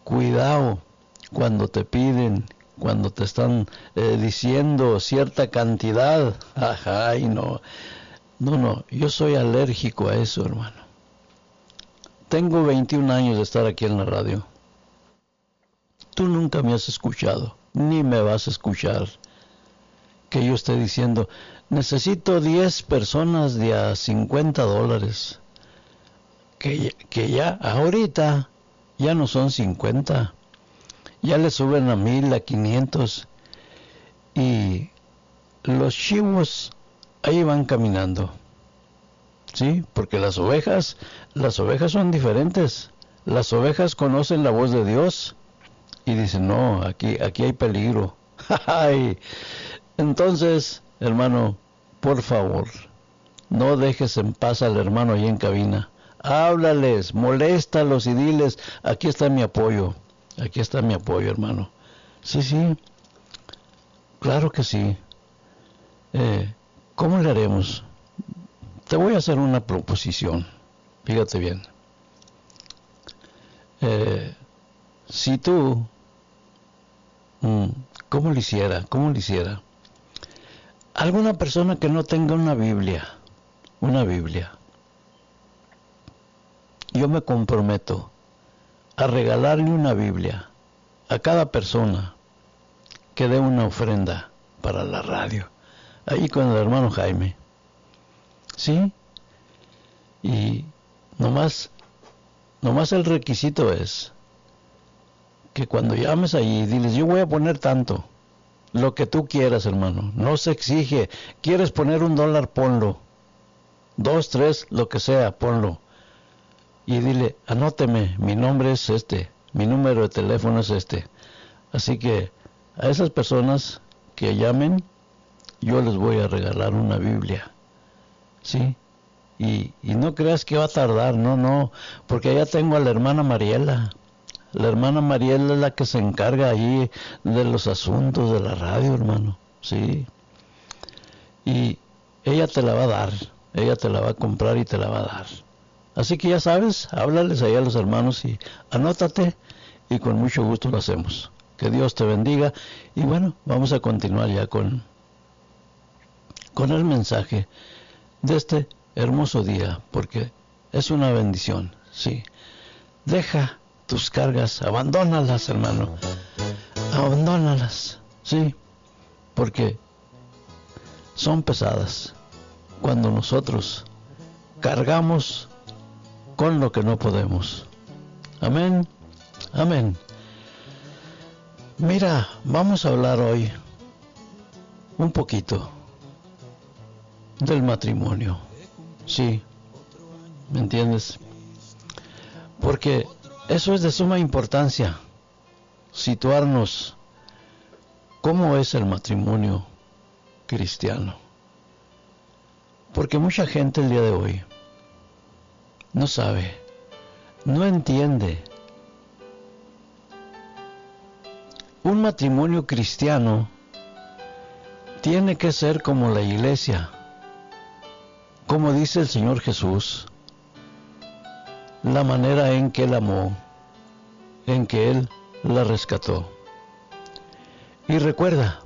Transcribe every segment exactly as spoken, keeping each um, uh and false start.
cuidado cuando te piden, cuando te están eh, diciendo cierta cantidad. Ay, no, no, no, yo soy alérgico a eso, hermano. Tengo veintiún años de estar aquí en la radio. Tú nunca me has escuchado, ni me vas a escuchar que yo esté diciendo, necesito diez personas de a cincuenta dólares. Que, que ya, ahorita, ya no son cincuenta. Ya le suben a mil, a quinientos. Y los chivos ahí van caminando. ¿Sí? Porque las ovejas, las ovejas son diferentes. Las ovejas conocen la voz de Dios. Y dicen, no, aquí, aquí hay peligro. Entonces, hermano, por favor, no dejes en paz al hermano ahí en cabina. Háblales, moléstalos y diles, aquí está mi apoyo. Aquí está mi apoyo, hermano. Sí, sí, claro que sí. Eh, ¿Cómo le haremos? Te voy a hacer una proposición. Fíjate bien. Eh, si tú, mm, ¿cómo lo hiciera? ¿Cómo lo hiciera? Alguna persona que no tenga una Biblia, una Biblia, yo me comprometo a regalarle una Biblia a cada persona que dé una ofrenda para la radio, ahí con el hermano Jaime, ¿sí? Y nomás, nomás el requisito es que cuando llames allí, diles, yo voy a poner tanto, lo que tú quieras, hermano, no se exige. ¿Quieres poner un dólar? Ponlo. Dos, tres, lo que sea, ponlo. Y dile, anóteme, mi nombre es este, mi número de teléfono es este. Así que a esas personas que llamen, yo les voy a regalar una Biblia, ¿sí? Y, y no creas que va a tardar, no, no, porque allá tengo a la hermana Mariela. La hermana Mariela es la que se encarga allí de los asuntos de la radio, hermano, ¿sí? Y ella te la va a dar, ella te la va a comprar y te la va a dar. Así que ya sabes, háblales allá a los hermanos y anótate y con mucho gusto lo hacemos. Que Dios te bendiga. Y bueno, vamos a continuar ya con, con el mensaje de este hermoso día, porque es una bendición, sí. Deja tus cargas, abandónalas, hermano, abandónalas, sí, porque son pesadas cuando nosotros cargamos con lo que no podemos. Amén, amén. Mira, vamos a hablar hoy un poquito del matrimonio, sí, ¿me entiendes? Porque eso es de suma importancia, situarnos cómo es el matrimonio cristiano. Porque mucha gente el día de hoy no sabe, no entiende. Un matrimonio cristiano tiene que ser como la iglesia, como dice el Señor Jesús, la manera en que Él amó, en que Él la rescató. Y recuerda,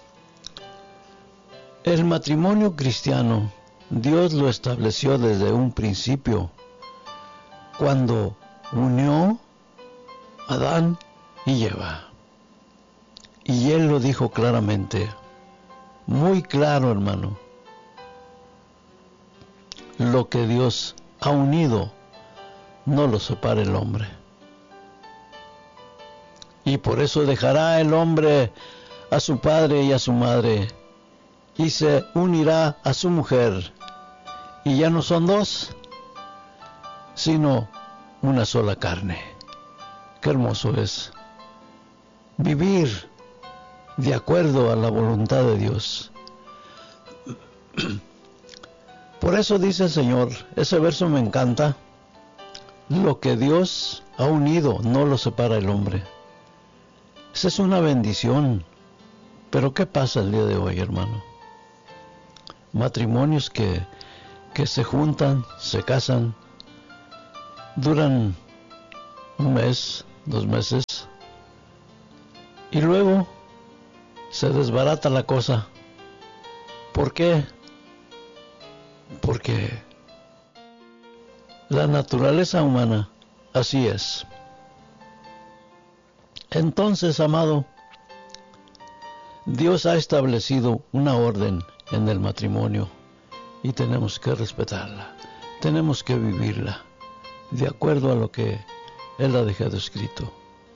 el matrimonio cristiano, Dios lo estableció desde un principio, cuando unió a Adán y Eva. Y Él lo dijo claramente, muy claro, hermano, lo que Dios ha unido, no lo separa el hombre. Y por eso dejará el hombre a su padre y a su madre, y se unirá a su mujer, y ya no son dos, sino una sola carne. Qué hermoso es vivir de acuerdo a la voluntad de Dios. Por eso dice el Señor, ese verso me encanta, lo que Dios ha unido no lo separa el hombre. Esa es una bendición. Pero ¿qué pasa el día de hoy, hermano? Matrimonios que, que se juntan, se casan, duran un mes, dos meses, Y luego se desbarata la cosa. ¿Por qué? Porque la naturaleza humana así es. Entonces, amado, Dios ha establecido una orden en el matrimonio y tenemos que respetarla, tenemos que vivirla de acuerdo a lo que Él ha dejado escrito.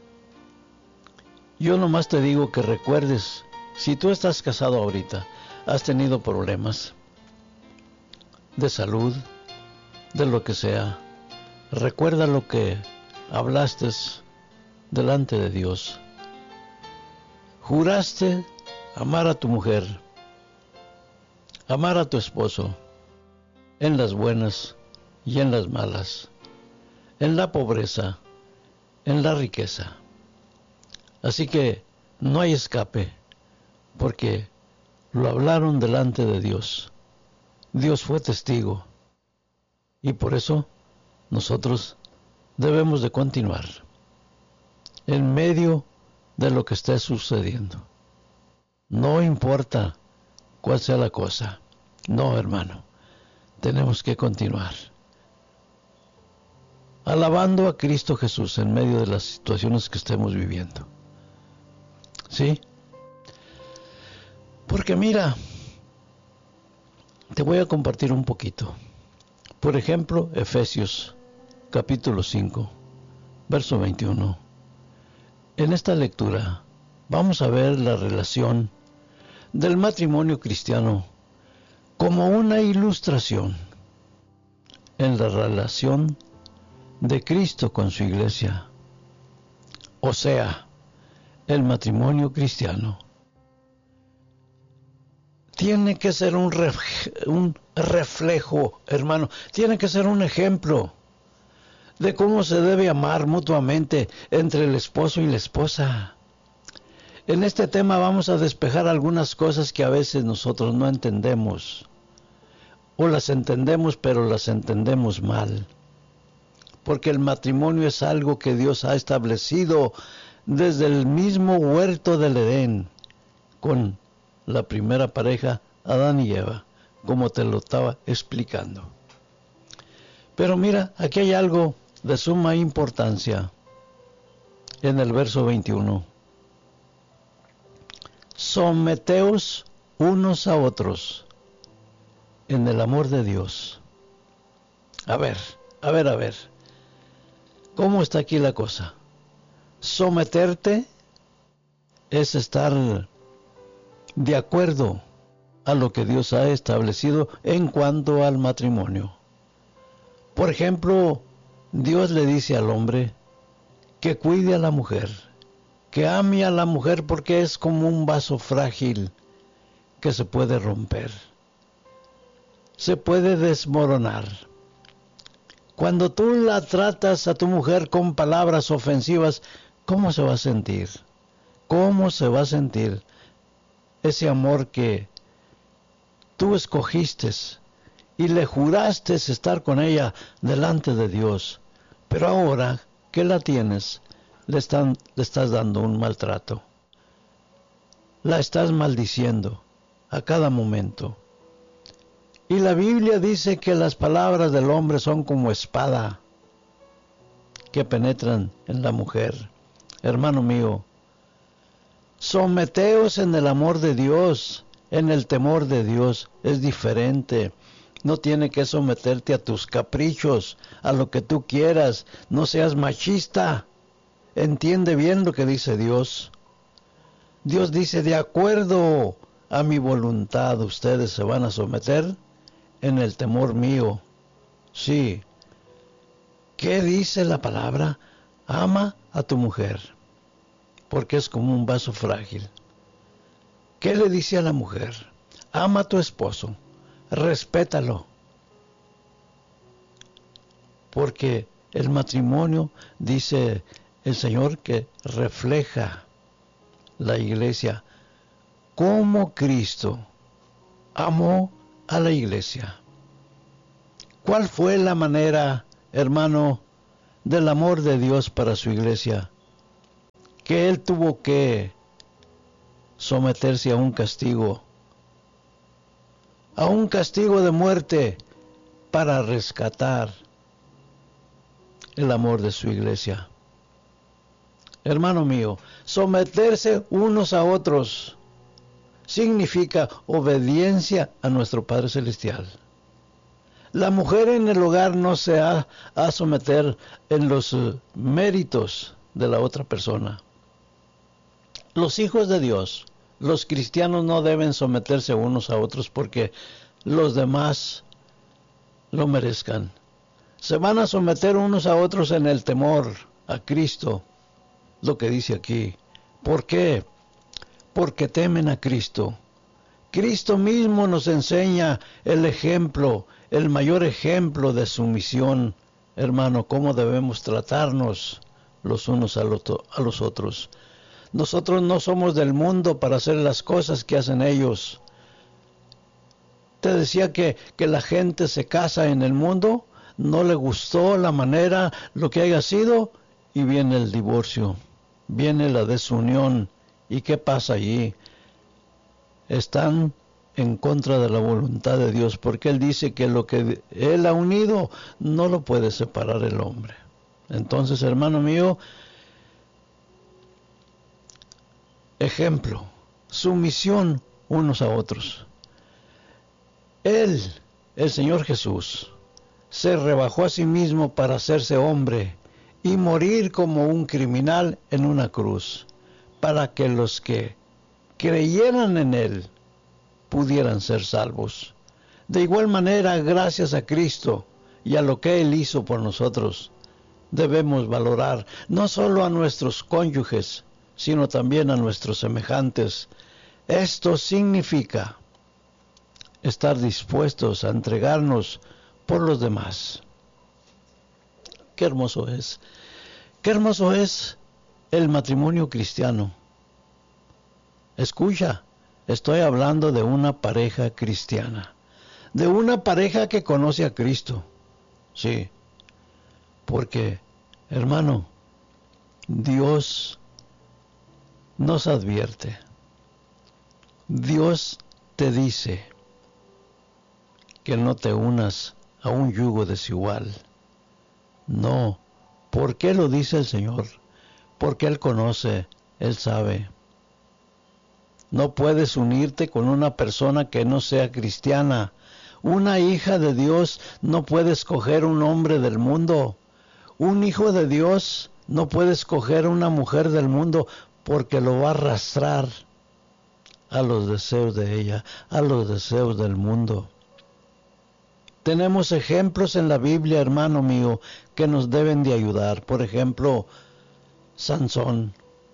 Yo nomás te digo que recuerdes, si tú estás casado ahorita, has tenido problemas de salud, de lo que sea, recuerda lo que hablaste delante de Dios. Juraste amar a tu mujer, amar a tu esposo, en las buenas y en las malas, en la pobreza, en la riqueza. Así que no hay escape, porque lo hablaron delante de Dios. Dios fue testigo, y por eso nosotros debemos de continuar en medio de lo que esté sucediendo. No importa cuál sea la cosa. No, hermano. Tenemos que continuar alabando a Cristo Jesús en medio de las situaciones que estemos viviendo. ¿Sí? Porque mira, te voy a compartir un poquito. Por ejemplo, Efesios capítulo cinco, verso veintiuno. En esta lectura vamos a ver la relación del matrimonio cristiano como una ilustración en la relación de Cristo con su iglesia. O sea, el matrimonio cristiano tiene que ser un, ref, un reflejo, hermano, tiene que ser un ejemplo de cómo se debe amar mutuamente entre el esposo y la esposa. En este tema vamos a despejar algunas cosas que a veces nosotros no entendemos, o las entendemos pero las entendemos mal, porque el matrimonio es algo que Dios ha establecido desde el mismo huerto del Edén, con la primera pareja, Adán y Eva, como te lo estaba explicando. Pero mira, aquí hay algo de suma importancia en el verso veintiuno. Someteos unos a otros en el amor de Dios. A ver, a ver, a ver. ¿Cómo está aquí la cosa? Someterte es estar de acuerdo a lo que Dios ha establecido en cuanto al matrimonio. Por ejemplo, Dios le dice al hombre que cuide a la mujer, que ame a la mujer porque es como un vaso frágil que se puede romper, se puede desmoronar. Cuando tú la tratas a tu mujer con palabras ofensivas, ¿cómo se va a sentir? ¿Cómo se va a sentir ese amor que tú escogiste y le juraste estar con ella delante de Dios? Pero ahora que la tienes, le, están, le estás dando un maltrato. La estás maldiciendo a cada momento. Y la Biblia dice que las palabras del hombre son como espada que penetran en la mujer. Hermano mío, someteos en el amor de Dios, en el temor de Dios. Es diferente. No tiene que someterte a tus caprichos, a lo que tú quieras. No seas machista. Entiende bien lo que dice Dios. Dios dice, de acuerdo a mi voluntad, ustedes se van a someter en el temor mío. Sí. ¿Qué dice la palabra? Ama a tu mujer, porque es como un vaso frágil. ¿Qué le dice a la mujer? Ama a tu esposo, respétalo, porque el matrimonio, dice el Señor, que refleja la iglesia como Cristo amó a la iglesia. ¿Cuál fue la manera, hermano, del amor de Dios para su iglesia? Que Él tuvo que someterse a un castigo, a un castigo de muerte para rescatar el amor de su iglesia. Hermano mío, someterse unos a otros significa obediencia a nuestro Padre Celestial. La mujer en el hogar no se ha a someter en los uh, méritos de la otra persona. Los hijos de Dios, los cristianos, no deben someterse unos a otros porque los demás lo merezcan. Se van a someter unos a otros en el temor a Cristo, lo que dice aquí. ¿Por qué? Porque temen a Cristo. Cristo mismo nos enseña el ejemplo, el mayor ejemplo de sumisión, hermano, cómo debemos tratarnos los unos a los otros. Nosotros no somos del mundo para hacer las cosas que hacen ellos. Te decía que, que la gente se casa en el mundo, no le gustó la manera, lo que haya sido, y viene el divorcio, viene la desunión. ¿Y qué pasa allí? Están en contra de la voluntad de Dios, porque Él dice que lo que Él ha unido no lo puede separar el hombre. Entonces, hermano mío, ejemplo, sumisión unos a otros. Él, el Señor Jesús, se rebajó a sí mismo para hacerse hombre y morir como un criminal en una cruz, para que los que creyeran en Él pudieran ser salvos. De igual manera, gracias a Cristo y a lo que Él hizo por nosotros, debemos valorar no solo a nuestros cónyuges, sino también a nuestros semejantes. Esto significa estar dispuestos a entregarnos por los demás. Qué hermoso es, qué hermoso es el matrimonio cristiano. Escucha, estoy hablando de una pareja cristiana, de una pareja que conoce a Cristo. Sí, porque, hermano, Dios nos advierte. Dios te dice que no te unas a un yugo desigual. No. ¿Por qué lo dice el Señor? Porque Él conoce, Él sabe. No puedes unirte con una persona que no sea cristiana. Una hija de Dios no puede escoger un hombre del mundo. Un hijo de Dios no puede escoger una mujer del mundo, porque lo va a arrastrar a los deseos de ella, a los deseos del mundo. Tenemos ejemplos en la Biblia, hermano mío, que nos deben de ayudar. Por ejemplo, Sansón.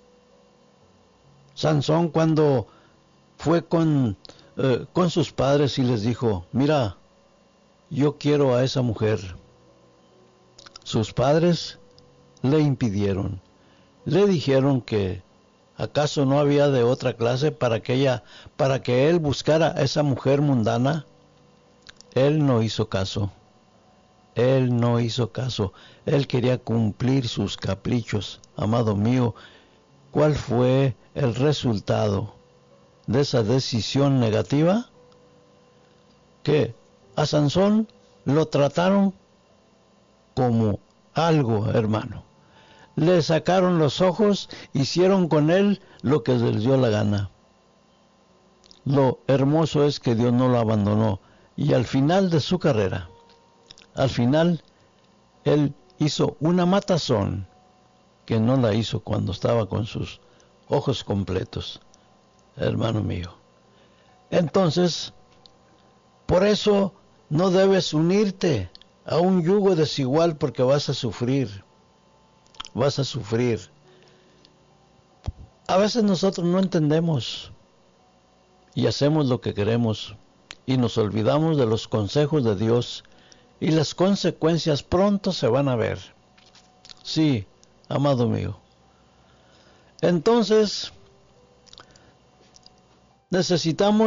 Sansón cuando fue con, eh, con sus padres y les dijo, mira, yo quiero a esa mujer. Sus padres le impidieron. Le dijeron que ¿acaso no había de otra clase para que ella, para que él buscara a esa mujer mundana? Él no hizo caso. Él no hizo caso. Él quería cumplir sus caprichos. Amado mío, ¿cuál fue el resultado de esa decisión negativa? Que a Sansón lo trataron como algo, hermano. Le sacaron los ojos, hicieron con él lo que les dio la gana. Lo hermoso es que Dios no lo abandonó. Y al final de su carrera, al final, él hizo una matazón que no la hizo cuando estaba con sus ojos completos, hermano mío. Entonces, por eso no debes unirte a un yugo desigual, porque vas a sufrir, vas a sufrir. A veces nosotros no entendemos y hacemos lo que queremos y nos olvidamos de los consejos de Dios, y las consecuencias pronto se van a ver. Sí, amado mío. Entonces, necesitamos